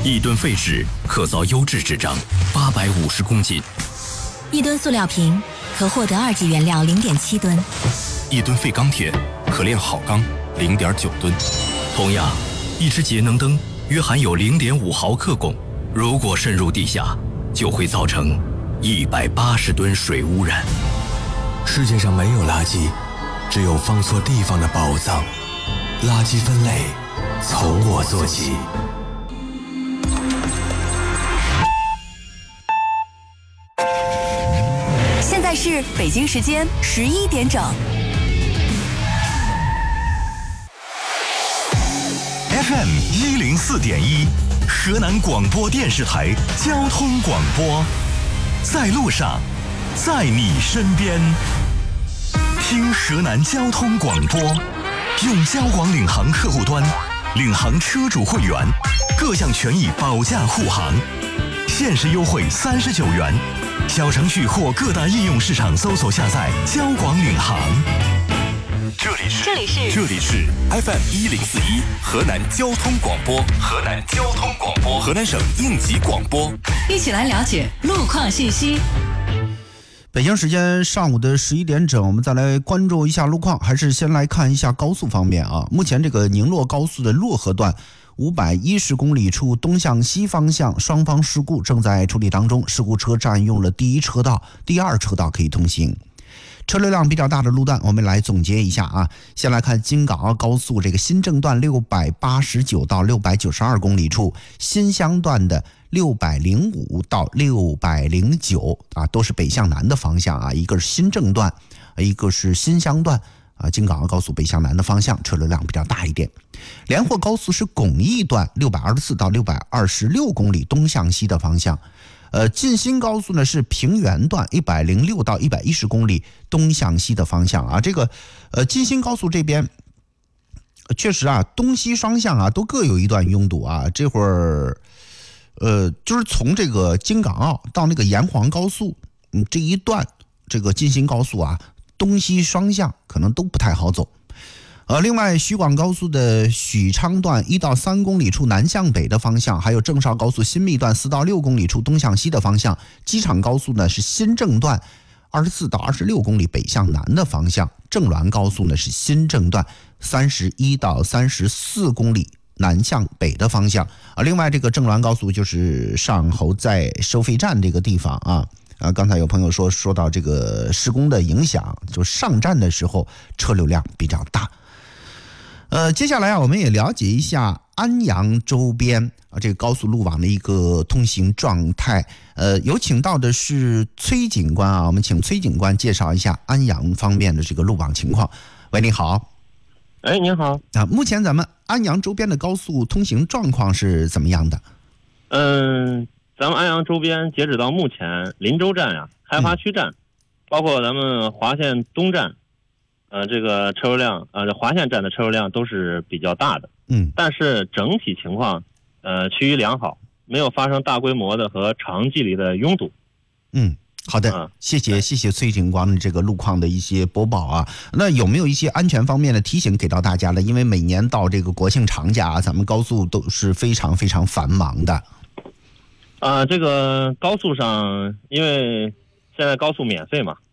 1吨废纸可造优质纸张850公斤 ，1吨塑料瓶可获得2级原料0.7吨 ，1吨废钢铁可炼好钢0.9吨。同样，一只节能灯约含有0.5毫克汞，如果渗入地下，就会造成180吨水污染。 世界上没有垃圾，只有放错地方的宝藏。垃圾分类从我做起。 现在是北京时间11点整。 FM 104.1，河南广播电视台交通广播，在路上，在你身边。听河南交通广播，用交广领航客户端，领航车主会员，各项权益保驾护航，限时优惠39元。小程序或各大应用市场搜索下载交广领航。这里是 FM 104.1河南交通广播，河南省应急广播。 一起来了解路况信息。 北京时间上午的11点整，我们再来关注一下路况，还是先来看一下高速方面啊。目前这个宁洛高速的洛河段510公里处东向西方向双方事故正在处理当中，事故车占用了第1车道，第2车道可以通行。车流量比较大的路段，我们来总结一下啊。先来看京港澳高速这个新郑段689到692公里处，新乡段的605到609啊，都是北向南的方向啊，一个是新郑段，一个是新乡段啊，京港澳高速北向南的方向车流量比较大一点。连霍高速是巩义段624到626公里东向西的方向。晋新高速呢是平原段106到110公里东向西的方向啊。这个晋新高速这边确实啊，东西双向啊都各有一段拥堵啊。这会儿就是从这个京港澳到那个沿黄高速这一段，这个晋新高速啊东西双向可能都不太好走。另外徐广高速的许昌段1到3公里处南向北的方向，还有郑绍高速新密段4到6公里处东向西的方向，机场高速呢是新郑段24到26公里北向南的方向，郑滦高速呢是新郑段31到34公里南向北的方向。另外这个郑滦高速就是上侯在收费站这个地方啊。刚才有朋友说到这个施工的影响，就上站的时候车流量比较大。接下来我们也了解一下安阳周边这个高速路网的一个通行状态。有请到的是崔警官啊，我们请崔警官介绍一下安阳方面的这个路网情况。喂，你好。 哎，您好。 目前咱们安阳周边的高速通行状况是怎么样的？ 咱们安阳周边截止到目前，林州站呀、开发区站，包括咱们华县东站，这个车流量，华县站的车流量都是比较大的。但是整体情况，趋于良好，没有发生大规模的和长距离的拥堵。 好的，谢谢崔警官的这个路况的一些播报啊。那有没有一些安全方面的提醒给到大家呢？因为每年到这个国庆长假啊，咱们高速都是非常非常繁忙的。 这个高速上，因为现在高速免费嘛，